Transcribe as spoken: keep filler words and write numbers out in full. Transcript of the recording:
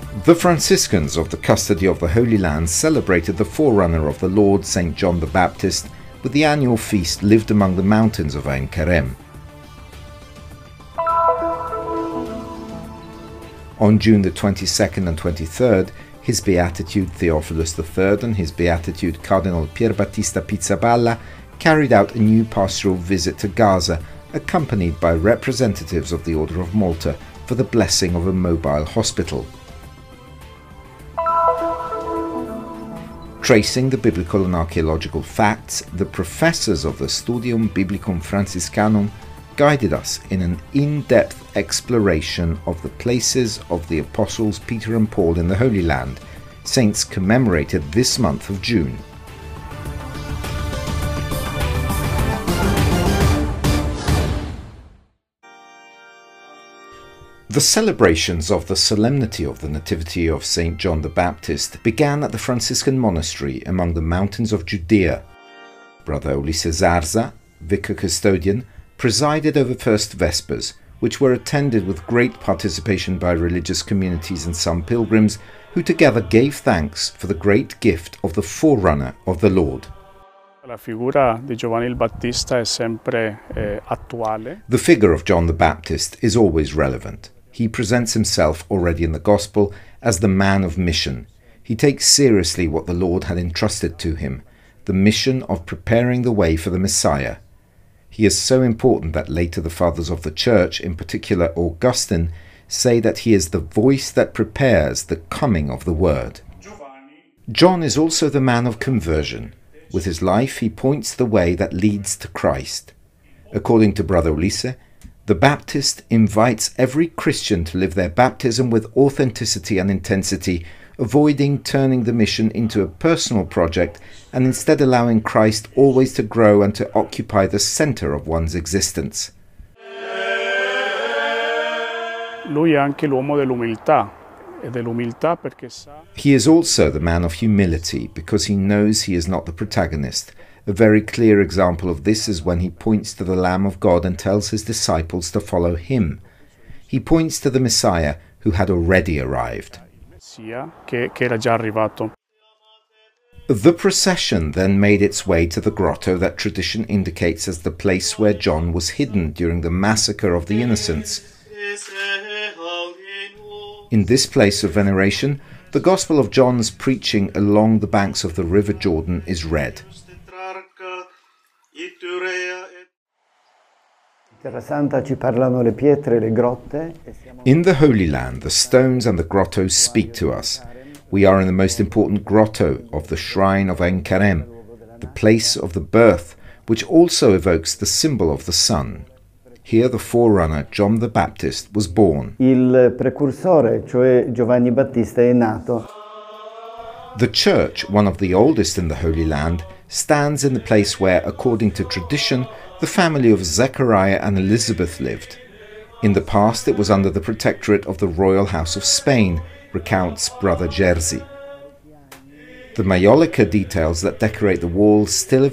The Franciscans of the Custody of the Holy Land celebrated the forerunner of the Lord, Saint John the Baptist, with the annual feast lived among the mountains of Ein Kerem. On June the twenty-second and twenty-third, His Beatitude Theophilus the third and His Beatitude Cardinal Pierbattista Pizzaballa carried out a new pastoral visit to Gaza, accompanied by representatives of the Order of Malta for the blessing of a mobile hospital. Tracing the biblical and archaeological facts, the professors of the Studium Biblicum Franciscanum guided us in an in-depth exploration of the places of the Apostles Peter and Paul in the Holy Land, saints commemorated this month of June. The celebrations of the Solemnity of the Nativity of Saint John the Baptist began at the Franciscan monastery among the mountains of Judea. Brother Ulises Zarza, vicar custodian, presided over First Vespers, which were attended with great participation by religious communities and some pilgrims, who together gave thanks for the great gift of the forerunner of the Lord. La figura di Giovanni il Battista è sempre eh, attuale. The figure of John the Baptist is always relevant. He presents himself already in the Gospel as the man of mission. He takes seriously what the Lord had entrusted to him, the mission of preparing the way for the Messiah. He is so important that later the Fathers of the Church, in particular Augustine, say that he is the voice that prepares the coming of the Word. John is also the man of conversion. With his life he points the way that leads to Christ. According to Brother Ulisse, the Baptist invites every Christian to live their baptism with authenticity and intensity, avoiding turning the mission into a personal project and instead allowing Christ always to grow and to occupy the center of one's existence. Lui è anche l'uomo dell'umiltà, e dell'umiltà perché sa. He is also the man of humility because he knows he is not the protagonist. A very clear example of this is when he points to the Lamb of God and tells his disciples to follow him. He points to the Messiah who had already arrived. Che, che era già arrivato. The procession then made its way to the grotto that tradition indicates as the place where John was hidden during the massacre of the innocents. In this place of veneration, the Gospel of John's preaching along the banks of the River Jordan is read. In the Holy Land, the stones and the grottos speak to us. We are in the most important grotto of the shrine of Ein Kerem, the place of the birth, which also evokes the symbol of the sun. Here the forerunner, John the Baptist, was born. Il precursore, cioè Giovanni Battista, è nato. The church, one of the oldest in the Holy Land, stands in the place where, according to tradition, the family of Zechariah and Elizabeth lived. In the past it was under the protectorate of the royal house of Spain, recounts Brother Jerzy. The maiolica details that decorate the walls still